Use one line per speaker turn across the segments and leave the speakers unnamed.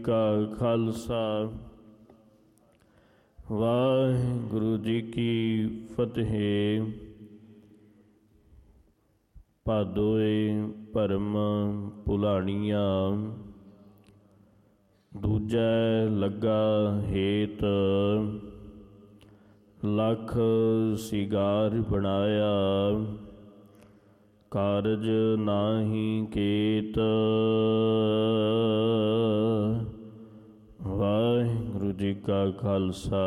ਕਾ ਖਾਲਸਾ ਵਾਹਿਗੁਰੂ ਜੀ ਕੀ ਫਤਿਹ। ਭਾਦੋਏ ਭਰਮ ਭੁਲਾਣੀਆਂ, ਦੂਜੈ ਲੱਗਾ ਹੇਤ। ਲੱਖ ਸਿਗਾਰ ਬਣਾਇਆ, ਕਾਰਜ ਨਾਹੀ ਕੇਤ। ਵਾਹਿਗੁਰੂ ਜੀ ਕਾ ਖਾਲਸਾ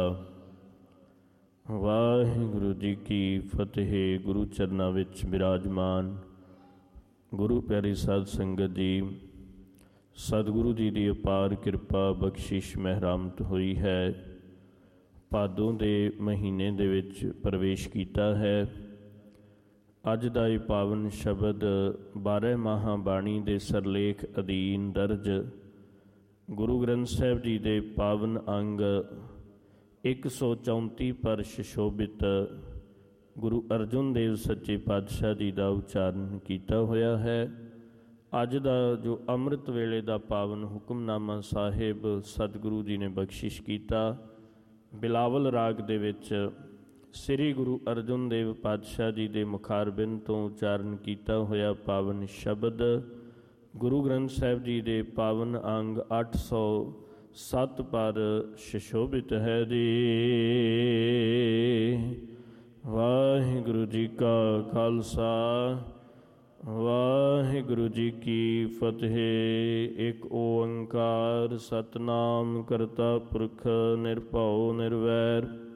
ਵਾਹਿਗੁਰੂ ਜੀ ਕੀ ਫਤਿਹ। ਗੁਰੂ ਚਰਨਾਂ ਵਿੱਚ ਬਿਰਾਜਮਾਨ ਗੁਰੂ ਪਿਆਰੀ ਸਾਧ ਸੰਗਤ ਜੀ, ਸਤਿਗੁਰੂ ਜੀ ਦੀ ਅਪਾਰ ਕਿਰਪਾ ਬਖਸ਼ਿਸ਼ ਮਹਿਰਾਮਤ ਹੋਈ ਹੈ। ਭਾਦੋਂ ਦੇ ਮਹੀਨੇ ਦੇ ਵਿੱਚ ਪ੍ਰਵੇਸ਼ ਕੀਤਾ ਹੈ। ਅੱਜ ਦਾ ਇਹ ਪਾਵਨ ਸ਼ਬਦ 12 ਮਾਹਾਂ ਬਾਣੀ ਦੇ ਸਰਲੇਖ ਅਧੀਨ ਦਰਜ ਗੁਰੂ ਗ੍ਰੰਥ ਸਾਹਿਬ ਜੀ ਦੇ ਪਾਵਨ ਅੰਗ 134 ਪਰ ਸ਼ੋਭਿਤ ਗੁਰੂ ਅਰਜਨ ਦੇਵ ਸੱਚੇ ਪਾਤਸ਼ਾਹ ਜੀ ਦਾ ਉਚਾਰਨ ਕੀਤਾ ਹੋਇਆ ਹੈ। ਅੱਜ ਦਾ ਜੋ ਅੰਮ੍ਰਿਤ ਵੇਲੇ ਦਾ ਪਾਵਨ ਹੁਕਮਨਾਮਾ ਸਾਹਿਬ ਸਤਿਗੁਰੂ ਜੀ ਨੇ ਬਖਸ਼ਿਸ਼ ਕੀਤਾ, ਬਿਲਾਵਲ ਰਾਗ ਦੇ ਵਿੱਚ ਸ੍ਰੀ ਗੁਰੂ ਅਰਜਨ ਦੇਵ ਪਾਤਸ਼ਾਹ ਜੀ ਦੇ ਮੁਖਾਰਬਿੰਦ ਤੋਂ ਉਚਾਰਨ ਕੀਤਾ ਹੋਇਆ ਪਾਵਨ ਸ਼ਬਦ ਗੁਰੂ ਗ੍ਰੰਥ ਸਾਹਿਬ ਜੀ ਦੇ ਪਾਵਨ ਅੰਗ 807 ਪਰ ਸ਼ੋਭਿਤ ਹੈ ਜੀ। ਵਾਹਿਗੁਰੂ ਜੀ ਕਾ ਖਾਲਸਾ ਵਾਹਿਗੁਰੂ ਜੀ ਕੀ ਫਤਿਹ। ਇੱਕ ਓੰਕਾਰ ਸਤਿਨਾਮ ਕਰਤਾ ਪੁਰਖ ਨਿਰਭਉ ਨਿਰਵੈਰ,